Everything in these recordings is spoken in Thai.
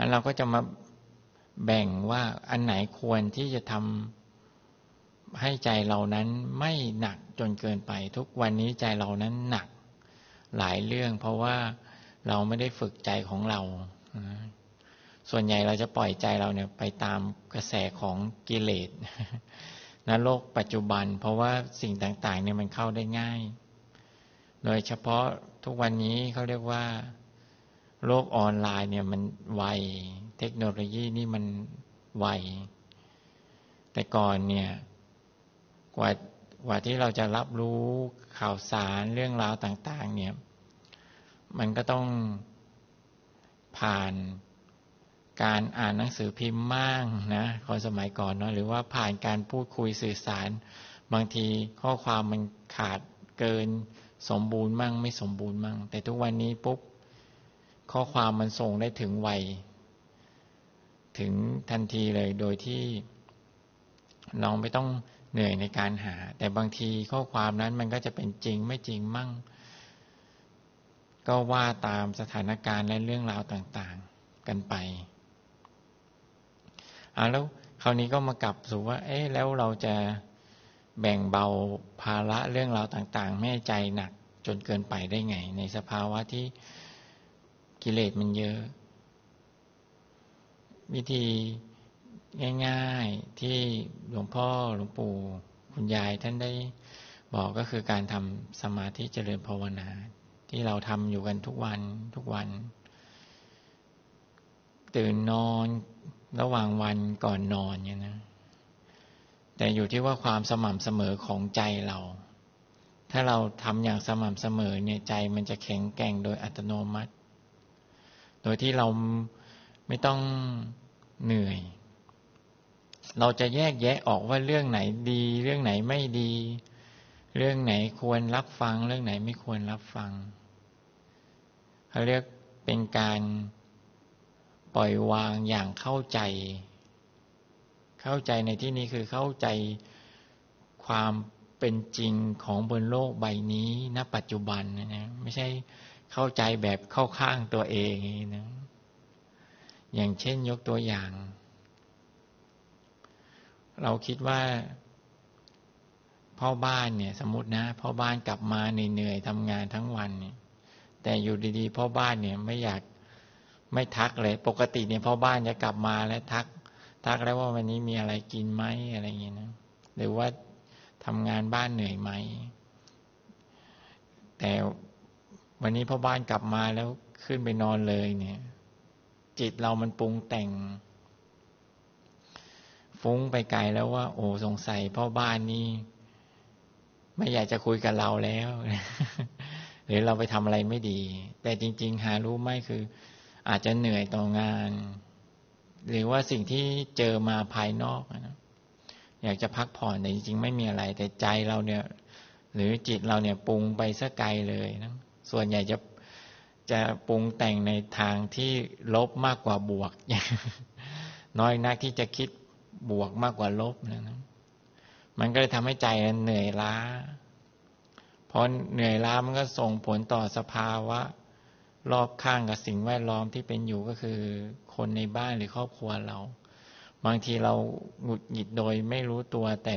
นั้นเราก็จะมาแบ่งว่าอันไหนควรที่จะทำให้ใจเรานั้นไม่หนักจนเกินไปทุกวันนี้ใจเรานั้นหนักหลายเรื่องเพราะว่าเราไม่ได้ฝึกใจของเราส่วนใหญ่เราจะปล่อยใจเราเนี่ยไปตามกระแสของกิเลสในโลกปัจจุบันเพราะว่าสิ่งต่างๆเนี่ยมันเข้าได้ง่ายโดยเฉพาะทุกวันนี้เขาเรียกว่าโลกออนไลน์เนี่ยมันไวเทคโนโลยีนี่มันไวแต่ก่อนเนี่ยกว่าที่เราจะรับรู้ข่าวสารเรื่องราวต่างๆเนี่ยมันก็ต้องผ่านการอ่านหนังสือพิมพ์มั่งนะคนสมัยก่อนเนาะหรือว่าผ่านการพูดคุยสื่อสารบางทีข้อความมันขาดเกินสมบูรณ์มั่งไม่สมบูรณ์มั่งแต่ทุกวันนี้ปุ๊บข้อความมันส่งได้ถึงไวถึงทันทีเลยโดยที่เราไม่ต้องเหนื่อยในการหาแต่บางทีข้อความนั้นมันก็จะเป็นจริงไม่จริงมั่งก็ว่าตามสถานการณ์และเรื่องราวต่างๆกันไปแล้วคราวนี้ก็มากลับสู่ว่าแล้วเราจะแบ่งเบาภาระเรื่องราวต่างๆไม่ให้ใจหนักจนเกินไปได้ไงในสภาวะที่กิเลสมันเยอะวิธีง่ายๆที่หลวงพ่อหลวงปู่คุณยายท่านได้บอกก็คือการทำสมาธิเจริญภาวนาที่เราทำอยู่กันทุกวันตื่นนอนระหว่างวันก่อนนอนเนี่ยนะแต่อยู่ที่ว่าความสม่ำเสมอของใจเราถ้าเราทำอย่างสม่ำเสมอเนี่ยใจมันจะแข็งแกร่งโดยอัตโนมัติโดยที่เราไม่ต้องเหนื่อยเราจะแยกแยะออกว่าเรื่องไหนดีเรื่องไหนไม่ดีเรื่องไหนควรรับฟังเรื่องไหนไม่ควรรับฟังเขาเรียกเป็นการปล่อยวางอย่างเข้าใจในที่นี้คือเข้าใจความเป็นจริงของบนโลกใบนี้ณปัจจุบันนะไม่ใช่เข้าใจแบบเข้าข้างตัวเองนะอย่างเช่นยกตัวอย่างเราคิดว่าพ่อบ้านเนี่ยสมมตินะพ่อบ้านกลับมาเหนื่อยทำงานทั้งวันเนี่ยแต่อยู่ดีๆพ่อบ้านเนี่ยไม่ทักเลยปกติเนี่ยพ่อบ้านจะกลับมาแล้วทักแล้วว่าวันนี้มีอะไรกินไหมอะไรอย่างเงี้ยนะหรือว่าทำงานบ้านเหนื่อยไหมแต่วันนี้พ่อบ้านกลับมาแล้วขึ้นไปนอนเลยเนี่ยจิตเรามันปรุงแต่งฟุ้งไปไกลแล้วว่าโอ้สงสัยพ่อบ้านนี่ไม่อยากจะคุยกับเราแล้ว หรือเราไปทำอะไรไม่ดีแต่จริงๆหารู้ไหมคืออาจจะเหนื่อยต่องานหรือว่าสิ่งที่เจอมาภายนอกนะอยากจะพักผ่อนแต่จริงๆไม่มีอะไรแต่ใจเราเนี่ยหรือจิตเราเนี่ยปรุงไปซะไกลเลยนะส่วนใหญ่จะปรุงแต่งในทางที่ลบมากกว่าบวก น้อยนักที่จะคิดบวกมากกว่าลบนะมันก็เลยทำให้ใจเหนื่อยล้าพอเหนื่อยล้ามันก็ส่งผลต่อสภาวะรอบข้างกับสิ่งแวดล้อมที่เป็นอยู่ก็คือคนในบ้านหรือครอบครัวเราบางทีเราหงุดหงิดโดยไม่รู้ตัวแต่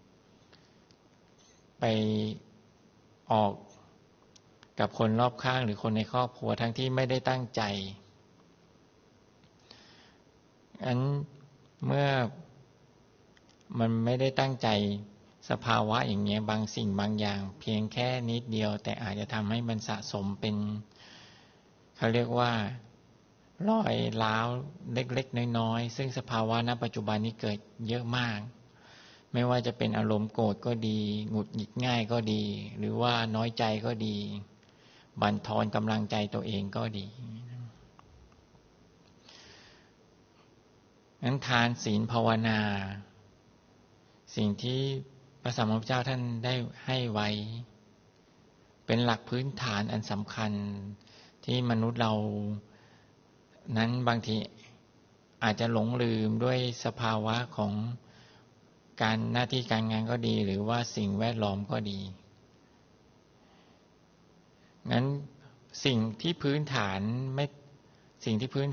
ไปออกกับคนรอบข้างหรือคนในครอบครัวทั้งที่ไม่ได้ตั้งใจอันเมื่อมันไม่ได้ตั้งใจสภาวะอย่างเงี้ยบางสิ่งบางอย่างเพียงแค่นิดเดียวแต่อาจจะทำให้มันสะสมเป็นเขาเรียกว่ารอยร้าวเล็กๆน้อยๆซึ่งสภาวะณปัจจุบันนี้เกิดเยอะมากไม่ว่าจะเป็นอารมณ์โกรธก็ดีหงุดหงิดง่ายก็ดีหรือว่าน้อยใจก็ดีบั่นทอนกำลังใจตัวเองก็ดีงั้นทานศีลภาวนาสิ่งที่พระสัมมาสัมพุทธเจ้าท่านได้ให้ไว้เป็นหลักพื้นฐานอันสำคัญที่มนุษย์เรานั้นบางทีอาจจะหลงลืมด้วยสภาวะของการหน้าที่การงานก็ดีหรือว่าสิ่งแวดล้อมก็ดีงั้นสิ่งที่พื้นฐาน